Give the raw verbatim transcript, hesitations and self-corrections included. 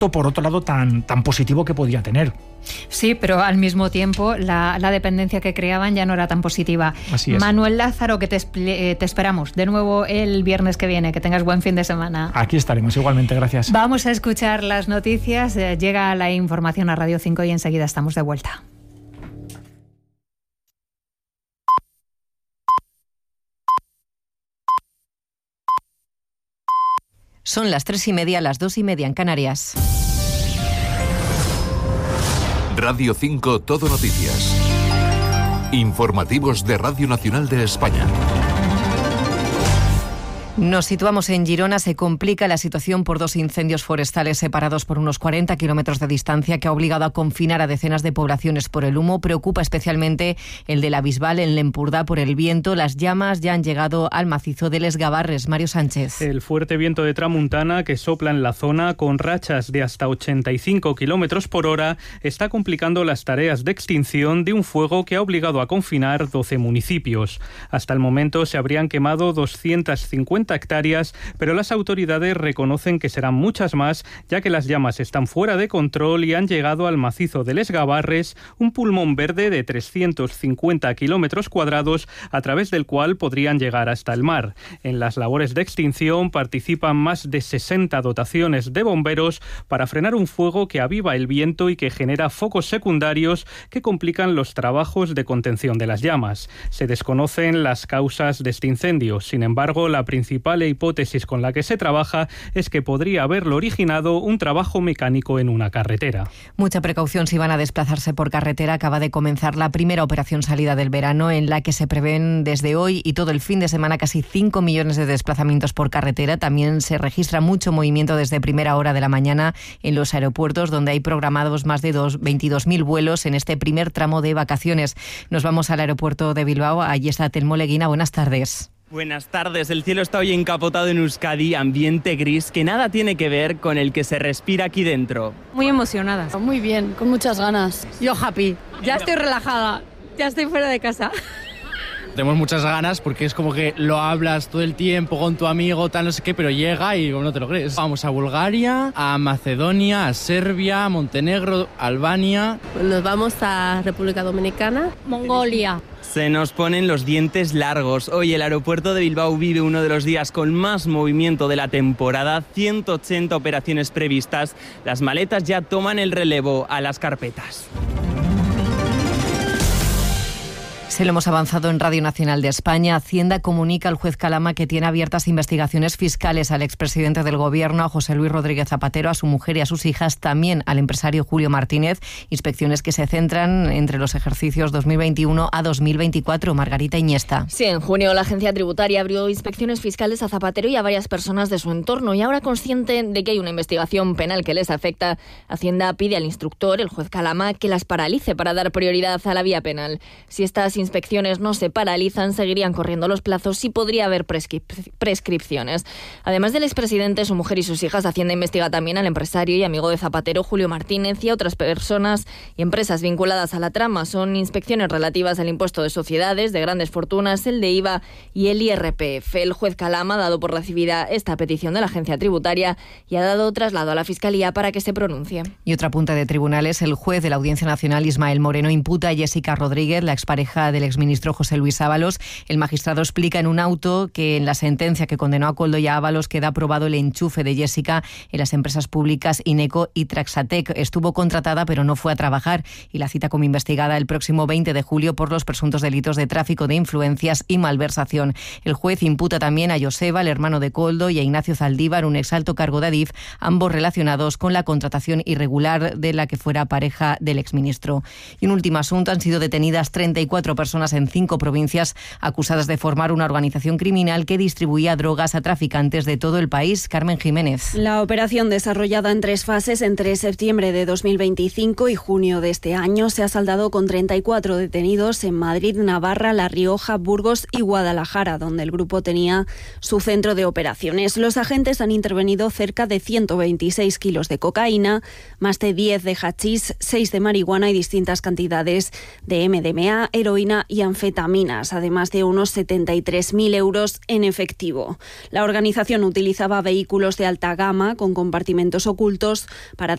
por otro lado tan, tan positivo que podía tener. Sí, pero al mismo tiempo la, la dependencia que creaban ya no era tan positiva. Así es. Manuel Lázaro, que te, eh, te esperamos de nuevo el viernes que viene. Que tengas buen fin de semana. Aquí estaremos, igualmente, gracias. Vamos a escuchar las noticias. Eh, llega la información a Radio cinco y enseguida estamos de vuelta. Son las tres y media, las dos y media en Canarias. Radio cinco Todo Noticias. Informativos de Radio Nacional de España. Nos situamos en Girona. Se complica la situación por dos incendios forestales separados por unos cuarenta kilómetros de distancia que ha obligado a confinar a decenas de poblaciones por el humo. Preocupa especialmente el de la Bisbal en L'Empordà por el viento. Las llamas ya han llegado al macizo de Les Gavarres. Mario Sánchez. El fuerte viento de tramuntana que sopla en la zona con rachas de hasta ochenta y cinco kilómetros por hora está complicando las tareas de extinción de un fuego que ha obligado a confinar doce municipios. Hasta el momento se habrían quemado doscientas cincuenta hectáreas, pero las autoridades reconocen que serán muchas más, ya que las llamas están fuera de control y han llegado al macizo de Les Gavarres, un pulmón verde de trescientos cincuenta kilómetros cuadrados, a través del cual podrían llegar hasta el mar. En las labores de extinción participan más de sesenta dotaciones de bomberos para frenar un fuego que aviva el viento y que genera focos secundarios que complican los trabajos de contención de las llamas. Se desconocen las causas de este incendio. Sin embargo, la principal hipótesis con la que se trabaja es que podría haberlo originado un trabajo mecánico en una carretera. Mucha precaución si van a desplazarse por carretera. Acaba de comenzar la primera operación salida del verano, en la que se prevén desde hoy y todo el fin de semana casi cinco millones de desplazamientos por carretera. También se registra mucho movimiento desde primera hora de la mañana en los aeropuertos, donde hay programados más de veintidós mil vuelos en este primer tramo de vacaciones. Nos vamos al aeropuerto de Bilbao. Allí está Telmo Leguina. Buenas tardes. Buenas tardes. El cielo está hoy encapotado en Euskadi, ambiente gris que nada tiene que ver con el que se respira aquí dentro. Muy emocionada. Muy bien, con muchas ganas. Yo happy. Ya estoy relajada. Ya estoy fuera de casa. Tenemos muchas ganas porque es como que lo hablas todo el tiempo con tu amigo, tal, no sé qué, pero llega y no te lo crees. Vamos a Bulgaria, a Macedonia, a Serbia, a Montenegro, Albania. Nos vamos a República Dominicana, Mongolia. Se nos ponen los dientes largos. Hoy el aeropuerto de Bilbao vive uno de los días con más movimiento de la temporada. ciento ochenta operaciones previstas. Las maletas ya toman el relevo a las carpetas. Se lo hemos avanzado en Radio Nacional de España. Hacienda comunica al juez Calama que tiene abiertas investigaciones fiscales al expresidente del Gobierno, a José Luis Rodríguez Zapatero, a su mujer y a sus hijas, también al empresario Julio Martínez. Inspecciones que se centran entre los ejercicios dos mil veintiuno a dos mil veinticuatro. Margarita Iniesta. Sí, en junio la agencia tributaria abrió inspecciones fiscales a Zapatero y a varias personas de su entorno. Y ahora, consciente de que hay una investigación penal que les afecta, Hacienda pide al instructor, el juez Calama, que las paralice para dar prioridad a la vía penal. Si estas inspecciones no se paralizan, seguirían corriendo los plazos y podría haber prescrip- prescripciones. Además del expresidente, su mujer y sus hijas, Hacienda investiga también al empresario y amigo de Zapatero, Julio Martínez, y a otras personas y empresas vinculadas a la trama. Son inspecciones relativas al impuesto de sociedades, de grandes fortunas, el de I V A y el I R P F. El juez Calama ha dado por recibida esta petición de la agencia tributaria y ha dado traslado a la Fiscalía para que se pronuncie. Y otra punta de tribunales, el juez de la Audiencia Nacional, Ismael Moreno, imputa a Jessica Rodríguez, la expareja del exministro José Luis Ábalos. El magistrado explica en un auto que en la sentencia que condenó a Koldo y a Ábalos queda aprobado el enchufe de Jessica en las empresas públicas Ineco y Traxatec. Estuvo contratada pero no fue a trabajar y la cita como investigada el próximo veinte de julio por los presuntos delitos de tráfico de influencias y malversación. El juez imputa también a Joseba, el hermano de Koldo, y a Ignacio Zaldívar, un exalto cargo de Adif, ambos relacionados con la contratación irregular de la que fuera pareja del exministro. Y un último asunto, han sido detenidas treinta y cuatro personas en cinco provincias acusadas de formar una organización criminal que distribuía drogas a traficantes de todo el país. Carmen Jiménez. La operación, desarrollada en tres fases entre septiembre de dos mil veinticinco y junio de este año, se ha saldado con treinta y cuatro detenidos en Madrid, Navarra, La Rioja, Burgos y Guadalajara, donde el grupo tenía su centro de operaciones. Los agentes han intervenido cerca de ciento veintiséis kilos de cocaína, más de diez de hachís, seis de marihuana y distintas cantidades de M D M A, heroína y anfetaminas, además de unos setenta y tres mil euros en efectivo. La organización utilizaba vehículos de alta gama con compartimentos ocultos para